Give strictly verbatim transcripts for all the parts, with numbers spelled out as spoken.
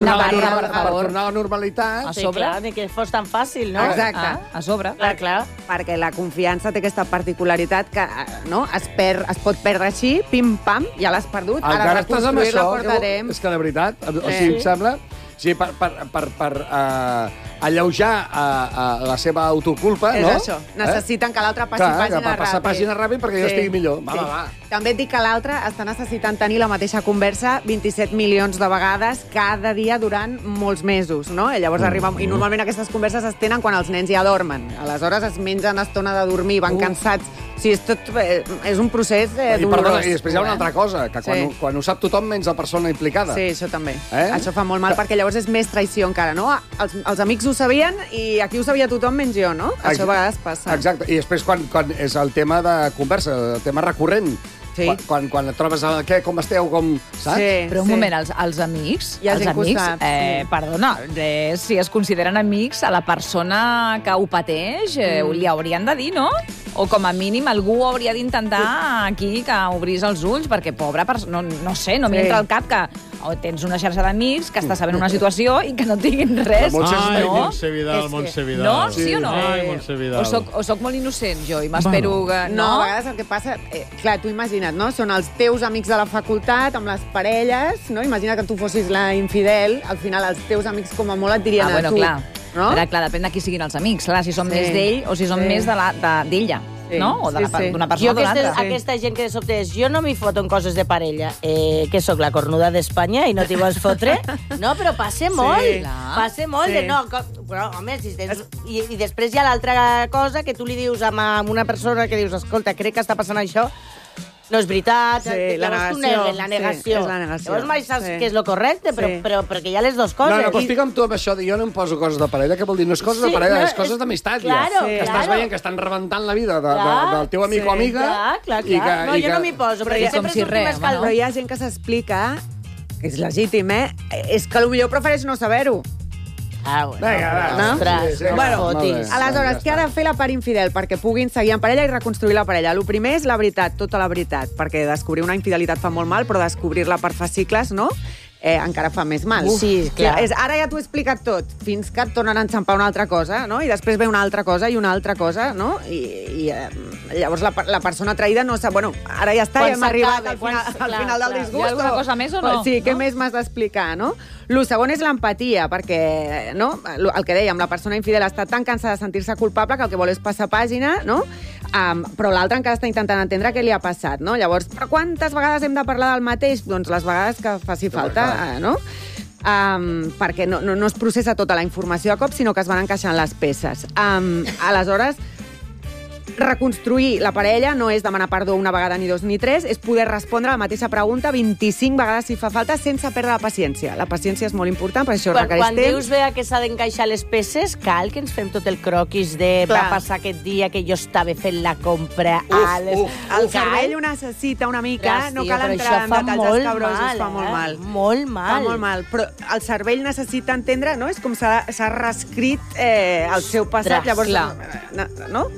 Navarra, per, per tornar a la normalitat. A sobre. Sí, clar, ni que fos tan fàcil, no? Exacte. Ah, a sobre. Clar, clar. Perquè la confiança té aquesta particularitat que no, es, per, es pot perdre així, pim-pam, ja l'has perdut. Encara estàs amb això? Portarem... És que de veritat, o Sí. sigui, em sembla... Sí, per, per, per, per uh, alleujar uh, uh, la seva autoculpa, és no? això. Necessiten eh? que l'altre passi Clar, pàgina que per passar ràpid. pàgina ràpid perquè sí. jo estigui millor. Va, sí. va, va. També et dic que l'altre està necessitant tenir la mateixa conversa vint-i-set milions de vegades cada dia durant molts mesos, no? I llavors mm. arriba... I normalment aquestes converses es tenen quan els nens ja dormen. Aleshores es mengen estona de dormir, van uh. cansats. O sigui, és, tot, és un procés eh, I, dolorós. perdona, I després hi ha una altra cosa, que quan, Sí. ho, quan ho sap tothom menys la persona implicada. Sí, això també. Eh? Això fa molt mal, perquè llavors és més traïció encara, no? Els, els amics ho sabien i aquí ho sabia tothom menys jo, no? Això a vegades passa. Exacte. I després quan, quan és el tema de conversa, el tema recurrent, Sí. quan, quan, quan et trobes a què, com esteu, com... Saps? Sí, Però un sí. moment, els, els amics, Hi ha els gent que ho amics, sap, eh, sí. perdona, eh, si es consideren amics, a la persona que ho pateix eh, Mm. li haurien de dir, no? O com a mínim algú hauria d'intentar aquí que obrís els ulls, perquè pobra persona, no, no sé, no m'hi Sí. entra al cap que o tens una xarxa d'amics que està sabent una situació i que no tinguin res. Montse Ai, no? Montse Vidal, És que- Montse Vidal. No? Sí, o no? Ai, Montse Vidal. O soc, o soc molt innocent, jo, i m'espero que... No, No? a vegades el que passa... Eh, clar, tu imagina't, no? Són els teus amics de la facultat, amb les parelles, no? Imagina que tu fossis la infidel, al final els teus amics com a molt et dirien Ah, bueno, a tu. clar. No? Ara, clar, depèn de qui siguin els amics. Clar, si són Sí. més d'ell o si són Sí. més de la- de- d'ella, Sí. no? O de la- Sí, sí. d'una Jo persona o d'una aquesta, altra. aquesta gent que de sobte és jo no m'hi foto en coses de parella. Eh, que sóc la cornuda d'Espanya i no t'hi vols fotre? No, però passe molt. clar. Passe molt. Sí. De, no, co- però, home, si tens... I, I després hi ha l'altra cosa que tu li dius a una persona que dius, escolta, crec que està passant això, no és veritat. Sí, la llavors tu negació. negues, la negació. Sí, és la negació. Llavors mai saps Sí. què és lo correcte, però, Sí. però, però que hi ha les dues coses. No, no, però estic amb tu amb això de jo no em poso coses de parella, què vol dir? No és coses Sí, de parella, no, és coses és- d'amistat. claro, ja. sí. Que estàs claro. veient que estan rebentant la vida de, de, Clar, del teu amic sí. o amiga. Clar, clar, i clar. que- No, i jo que- no m'hi poso, Però perquè ja- sempre com si surto res, més home, calma. no? Però hi ha gent que s'explica, que és legítim, eh? És que potser prefereix no saber-ho. Ah, bueno. Vinga, va. No? Ostres, Sí, sí. no Bueno, fotis. molt bé. Aleshores, Ja què ha de fer la part infidel perquè puguin seguir en parella i reconstruir la parella? El primer és la veritat, tota la veritat, perquè descobrir una infidelitat fa molt mal, però descobrir-la per fascicles, no? Eh, encara fa més mal. Uf, sí, clar. És, ara ja t'ho he explicat tot, fins que et tornen a enxampar una altra cosa, no? I després ve una altra cosa i una altra cosa, no? I, i eh, llavors la, la persona traïda no sap... Bueno, ara ja està, Quan ja hem arribat s'acabe, al quan final, s- al clar, final del clar. disgust. Hi ha alguna cosa més o no? Sí, què No? més m'has d'explicar, no? Lo segon és l'empatia, perquè, no? El que dèiem, la persona infidel està tan cansada de sentir-se culpable que el que vol és passar pàgina, no? Um, però l'altre encara està intentant entendre què li ha passat, no? Llavors, però quantes vegades hem de parlar del mateix? Doncs les vegades que faci falta, eh, no? Um, perquè no, no, no es processa tota la informació a cop, sinó que es van encaixant les peces. Um, aleshores, reconstruir la parella no és demanar perdó una vegada ni dos ni tres, és poder respondre a la mateixa pregunta vint-i-cinc vegades si fa falta sense perdre la paciència. La paciència és molt important, per això Quan, requereix quan temps. dius bé que s'ha d'encaixar les peces, cal que ens fem tot el croquis de Clar. va passar aquest dia que jo estava fent la compra Uf, a les... uf, El Cal? cervell ho necessita una mica, Ostres, no tia, cal però entrar això en fa detalls molt escabrosos, mal, fa molt eh? mal. Molt mal. Fa molt mal, però el cervell necessita entendre, no? És com s'ha s'ha reescrit eh, el seu passat, Ostres, llavors... clar. No? no?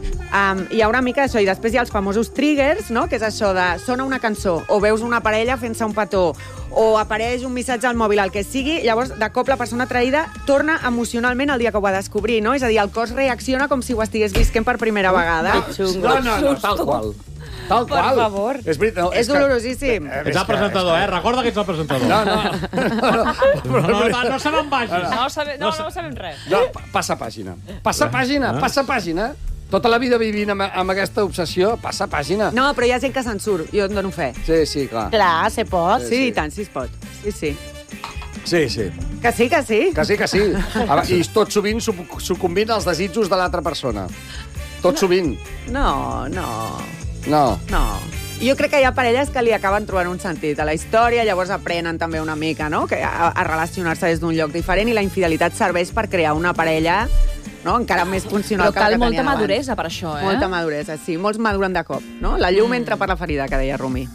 Um, hi ha una mica d'això, i després hi ha els famosos triggers, no? Que és això de sona una cançó, o veus una parella fent-se un petó, o apareix un missatge al mòbil, el que sigui, llavors, de cop, la persona traïda torna emocionalment el dia que ho va descobrir, no? És a dir, el cos reacciona com si ho estigués visquent per primera vegada. No, no, no, tal qual. Tal Per qual. favor. És, veritat, no, És que- dolorosíssim. Eh, Ets el presentador, eh? Recorda que ets el presentador. No, no. No, no, no, no se me'n vagis. No, sabe, no, no sabem res. No, pa- passa pàgina. Passa pàgina, passa pàgina. Tota la vida vivint amb, amb aquesta obsessió, passa pàgina. No, però hi ha gent que se'n surt, jo en dono fe. Sí, sí, clar. Clar, se pot. Sí, sí. i tant, sí es pot. Sí, sí. Sí, sí. Que sí, que sí. Que sí, que sí. I tot sovint suc- sucumbint als desitjos de l'altra persona. Tot sovint. No, no, No. no. Jo crec que hi ha parelles que li acaben trobant un sentit a la història, llavors aprenen també una mica, no?, que a, a relacionar-se des d'un lloc diferent, i la infidelitat serveix per crear una parella, no?, encara més funcional Però que la cal que molta tenien abans. maduresa per això, eh? Molta maduresa, sí. Molts maduren de cop, no? La llum mm. entra per la ferida, que deia Rumi.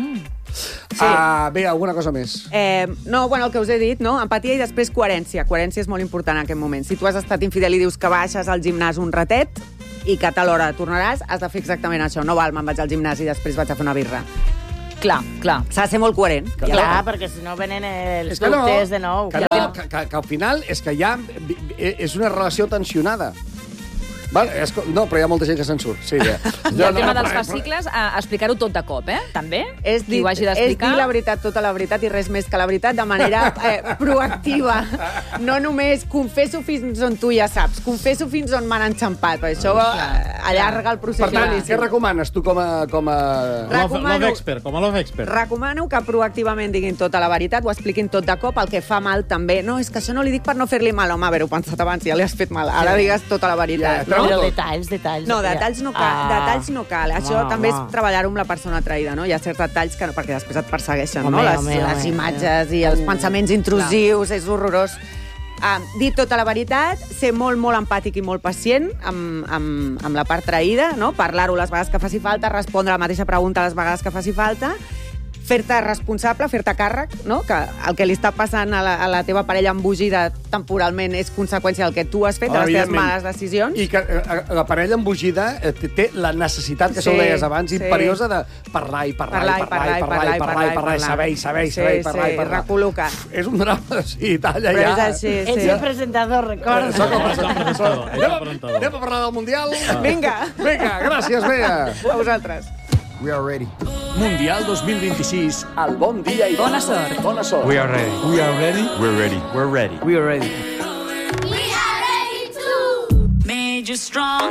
Sí. Uh, bé, alguna cosa més? Eh, no, bueno, el que us he dit, no? Empatia i després coherència. Coherència és molt important en aquest moment. Si tu has estat infidel i dius que baixes al gimnàs un ratet i que a tal hora tornaràs, has de fer exactament això. No val, me'n vaig al gimnàs i després vaig a fer una birra. Clar, clar. S'ha de ser molt coherent. Clar, perquè si no venen els És que no. dubtes de nou. Que no, no, que, que, que al final és que ja és una relació tensionada. Val, és, no, però hi ha molta gent que se'n surt. Sí, ja. I el tema dels fascicles, a explicar-ho tot de cop, eh? També? És dir, ho hagi és d'explicar. dir la veritat, tota la veritat i res més que la veritat de manera eh, proactiva. No només confesso fins on tu ja saps, confesso fins on m'han enxampat, perquè això eh, allarga el procés. Per tant, boníssim. què recomanes tu com a... Com a... Recomano- Love expert, com a love expert. Recomano que proactivament diguin tota la veritat, ho expliquin tot de cop, el que fa mal també. No, és que això no li dic per no fer-li mal, home, haver-ho pensat abans, ja li has fet mal. Ara digues tota la veritat, Ja, no? Però detalls, detalls. No, detalls no cal, Ah. detalls no cal. Això Home, també és home. treballar-ho amb la persona traïda, no? Hi ha certs detalls que no, perquè després et persegueixen, Home, no? Les, home, les home. imatges i els pensaments intrusius, és horrorós. Uh, dir tota la veritat, ser molt, molt empàtic i molt pacient amb, amb, amb la part traïda, no? Parlar-ho les vegades que faci falta, respondre la mateixa pregunta les vegades que faci falta, fer-te responsable, fer-te càrrec, no? Que el que li està passant a la, a la teva parella embogida temporalment és conseqüència del que tu has fet, de les teves Evidentment. males decisions. I que eh, la parella embogida eh, té la necessitat, que Sí, això ho deies abans, sí. imperiosa de parlar i parlar i parlar i parlar i parlar i parlar i parlar i saber i saber i saber i parlar i Sí, parlar. recol·locar. És un drama, sí, talla Però ja. és així, Ets sí. el presentador, recorda. Soc el Ets el presentador, ets el Anem a- presentador. Anem a parlar del Mundial? Vinga. Vinga, gràcies, Bea. A vosaltres. We are ready. Mundial dos mil vint-i-sis, al Bon Dia i Bona sort. Bona sort. We are ready. We are ready. We're ready. We're ready. We are ready. We are ready to made you strong.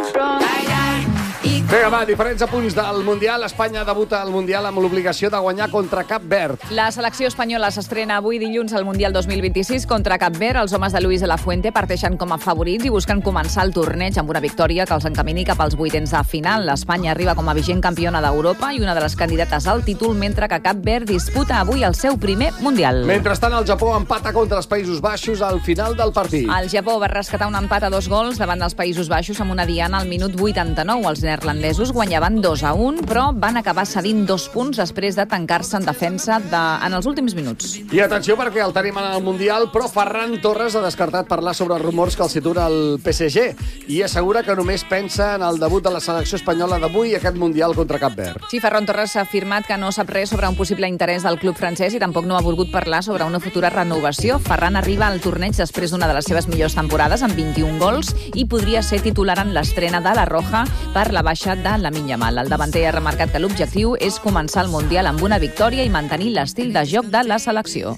Vinga, va, diferents apunts del Mundial. Espanya debuta al Mundial amb l'obligació de guanyar contra Cap Verd. La selecció espanyola s'estrena avui dilluns al Mundial dos mil vint-i-sis contra Cap Verd. Els homes de Luis de la Fuente parteixen com a favorits i busquen començar el torneig amb una victòria que els encamini cap als vuitens de final. L'Espanya arriba com a vigent campiona d'Europa i una de les candidates al títol, mentre que Cap Verd disputa avui el seu primer Mundial. Mentrestant, el Japó empata contra els Països Baixos al final del partit. El Japó va rescatar un empat a dos gols davant dels Països Baixos amb una diana al minut vuitanta-nou. Els neerlandesos guanyaven dos a un, però van acabar cedint dos punts després de tancar-se en defensa de... en els últims minuts. I atenció, perquè el tenim en el Mundial, però Ferran Torres ha descartat parlar sobre els rumors que el situa el P S G i assegura que només pensa en el debut de la selecció espanyola d'avui a aquest Mundial contra Cap Verd. Sí, Ferran Torres ha afirmat que no sap res sobre un possible interès del club francès i tampoc no ha volgut parlar sobre una futura renovació. Ferran arriba al torneig després d'una de les seves millors temporades, amb vint-i-un gols, i podria ser titular en l'estrena de la Roja per la baixa de Lamine Yamal. El davanter ha remarcat que l'objectiu és començar el Mundial amb una victòria i mantenir l'estil de joc de la selecció.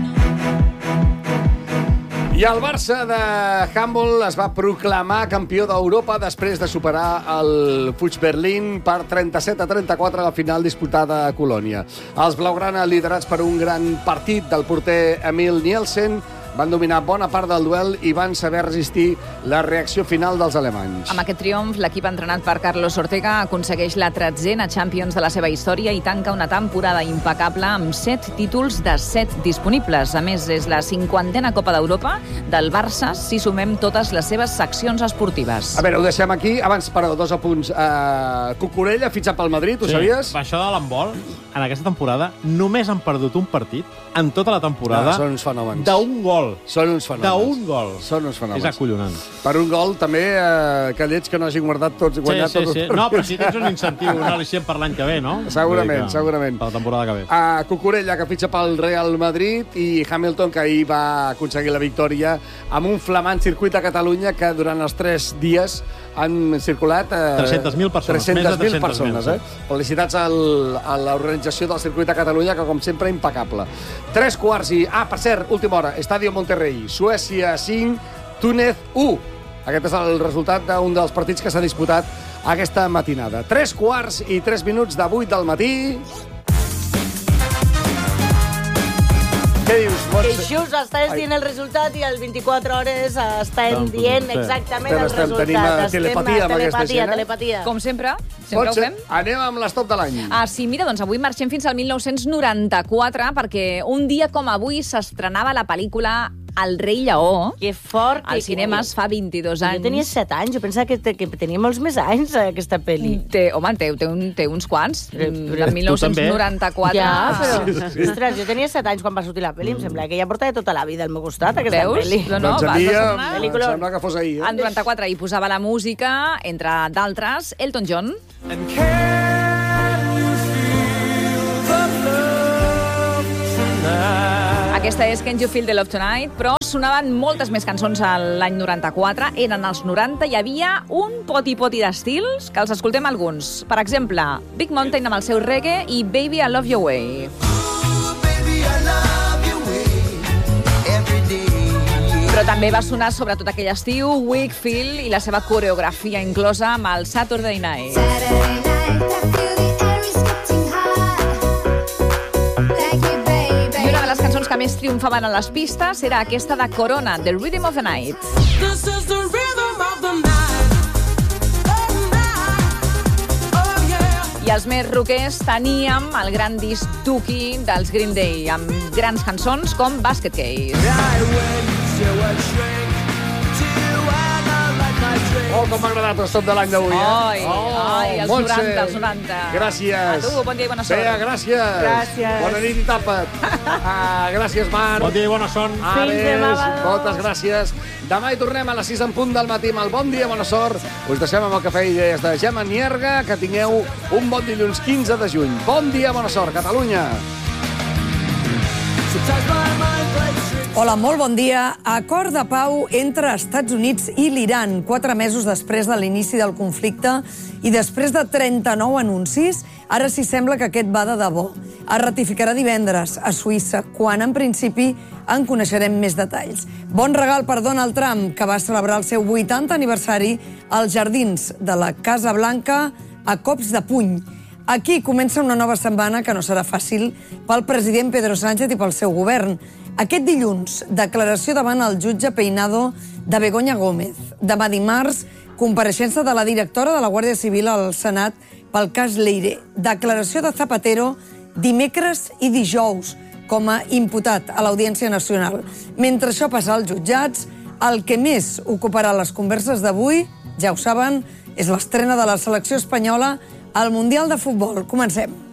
I el Barça de handball es va proclamar campió d'Europa després de superar el Fuig Berlín per trenta-set a trenta-quatre a la final disputada a Colònia. Els blaugrana, liderats per un gran partit del porter Emil Nielsen, van dominar bona part del duel i van saber resistir la reacció final dels alemanys. Amb aquest triomf, l'equip entrenat per Carlos Ortega aconsegueix la tretzena Champions de la seva història i tanca una temporada impecable amb set títols de set disponibles. A més, és la cinquantena Copa d'Europa del Barça si sumem totes les seves seccions esportives. A veure, ho deixem aquí. Abans, però, dos apunts. Uh, Cucurella, fitxat pel Madrid, ho Sí, sabies? això de l'handbol, en aquesta temporada, només han perdut un partit en tota la temporada Ah, són uns fenòmens. d'un gol. Són uns fenòmens. D'un gol. Són uns fenòmens. És acollonant. Per un gol, també, eh, que lleig que no hagin guardat tots, Sí, guanyat sí, tots sí. els No, però partits. si tens un incentiu, un al·licient per l'any que ve, no? Segurament, Vull dir que segurament. Per la temporada que ve. A Cucurella, que fitxa pel Real Madrid, i Hamilton, que ahir va aconseguir la victòria amb un flamant circuit a Catalunya que durant els tres dies han circulat... Eh, tres-centes mil persones, més de tres-centes mil tres-centes mil, persones, eh? Felicitats al, a l'organització del circuit a Catalunya, que, com sempre, impecable. Tres quarts i... Ah, per cert, última hora, Estadio Monterrey, Suècia cinc, Túnez u. Aquest és el resultat d'un dels partits que s'ha disputat aquesta matinada. Tres quarts i tres minuts de vuit del matí. Què dius, Que Montse? just estàs dient el resultat i al vint-i-quatre hores estem Estem dient sí. exactament Estem- el estem- resultat. tenim, eh, telepatia amb aquesta telepatia, gent, eh? telepatia. Com sempre, sempre Montse, ho fem. anem amb l'estop de l'any. Ah, sí, mira, doncs avui marxem fins al mil nou-cents noranta-quatre perquè un dia com avui s'estrenava la pel·lícula El rei lleó Que fort. als cinemes fa vint-i-dos anys. Jo tenia set anys, jo pensava que, te, que tenia molts més anys, eh, aquesta pel·li. Té, home, té, té, un, té uns quants. Però- Mm, però De mil nou-cents noranta-quatre. Ja, però... Sí, sí, sí. Ostres, jo tenia set anys quan va sortir la pel·li, em sembla que ja portava tota la vida al meu costat, aquesta Veus? pel·li. No, no, doncs a va, mi va em, tornar. em Pel·lícula. sembla que fos ahir. En Eh? noranta-quatre hi posava la música, entre d'altres, Elton John. Aquesta és Can You Feel the Love Tonight, però sonaven moltes més cançons a l'any noranta-quatre. Eren els noranta, hi havia un poti-poti d'estils, que els escoltem alguns. Per exemple, Big Mountain amb el seu reggae i Baby, I Love Your Way. Però també va sonar, sobretot aquell estiu, Wakefield i la seva coreografia inclosa amb el Saturday Night. I una de les cançons que més triomfaven a les pistes era aquesta de Corona, The Rhythm of the Night. This is the rhythm of the night. Oh, yeah. I els més rockers teníem el gran disc Dookie dels Green Day, amb grans cançons com Basket Case. Oh, com m'ha agradat el top de l'any d'avui, eh? Ai, oh, ai, els Montse. noranta, els noranta. Gràcies. A tu, bon dia i bona sort. Bea, gràcies. Gràcies. Bona nit i tapa't. Ah, gràcies, Marc. Bon dia i bona son. Ares, demà, va. moltes gràcies. Demà hi tornem a les sis en punt del matí amb el Bon Dia, Bona Sort. Us deixem amb el cafè i idees de Gemma Nierga. Que tingueu un bon dilluns quinze de juny. Bon dia, bona sort, Catalunya. Hola, molt bon dia. Acord de pau entre Estats Units i l'Iran, quatre mesos després de l'inici del conflicte i després de trenta-nou anuncis, ara sí sembla que aquest va de debò. Es ratificarà divendres a Suïssa, quan en principi en coneixerem més detalls. Bon regal per Donald Trump, que va celebrar el seu vuitanta aniversari als jardins de la Casa Blanca a cops de puny. Aquí comença una nova setmana que no serà fàcil pel president Pedro Sánchez i pel seu govern. Aquest dilluns, declaració davant el jutge Peinado de Begoña Gómez. Demà dimarts, compareixença de la directora de la Guàrdia Civil al Senat pel cas Leire. Declaració de Zapatero dimecres i dijous com a imputat a l'Audiència Nacional. Mentre això passa als jutjats, el que més ocuparà les converses d'avui, ja ho saben, és l'estrena de la selecció espanyola al Mundial de Futbol. Comencem.